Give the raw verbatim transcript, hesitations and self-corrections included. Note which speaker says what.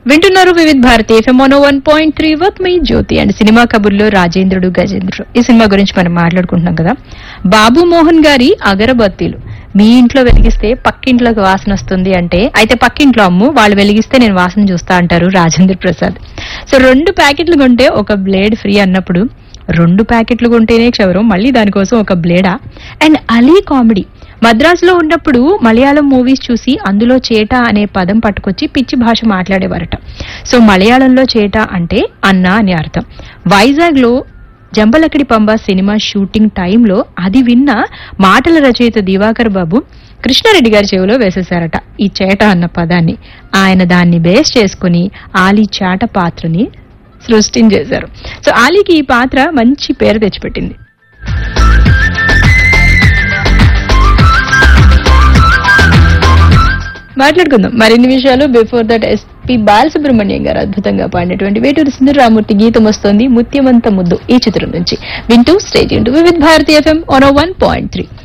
Speaker 1: వింటున్నారు వివిధ Bharati FM one one point three with me Jyothi and cinema కబుర్లో Rajendrudu గజేంద్రుడు ఈ సినిమా గురించి మనం మాట్లాడుకుంటున్నాం కదా. బాబు మోహన్ గారి అగరబత్తీలు మీ ఇంట్లో వెలిగిస్తే పక్కింట్లోకి వాసన వస్తుంది అంటే అయితే పక్కింట్లో అమ్ము వాళ్ళు వెలిగిస్తే నేను వాసన చూస్తా అంటారు రాజేంద్ర ప్రసాద్. సో రెండు ప్యాకెట్లు కొంటే ఒక బ్లేడ్ ఫ్రీ అన్నప్పుడు రెండు ప్యాకెట్లు కొంటేనే క్షవరం మళ్ళీ దానికోసం ఒక బ్లేడా. అండ్ అలీ కామెడీ మద్రాసులో ఉన్నప్పుడు మలయాళం మూవీస్ చూసి అందులో చేట అనే పదం పట్టుకొచ్చి పిచ్చి భాష మాట్లాడేవారట. సో మలయాళంలో చేట అంటే అన్న అని అర్థం. వైజాగ్ లో జంబలకడి పంబ సినిమా షూటింగ్ టైంలో అది విన్న మాటల రచయిత దివాకర్ బాబు కృష్ణారెడ్డి గారి చెవిలో వేసేశారట ఈ చేట అన్న పదాన్ని. ఆయన దాన్ని బేస్ చేసుకుని ఆలీ చాట పాత్రని సృష్టించేశారు. సో ఆలీకి ఈ పాత్ర మంచి పేరు తెచ్చిపెట్టింది. మాట్లాడుకుందాం మరిన్ని విషయాలు. బిఫోర్ దట్ ఎస్పి బాలసుబ్రహ్మణ్యం గారు అద్భుతంగా పాడినటువంటి వేటూరి సుందరరామూర్తి గీతం వస్తోంది ముత్యమంత ముద్దు ఈ చిత్రం నుంచి. వింటూ స్టేట్ యూన్ టు వివిధ Bharati FM one point three.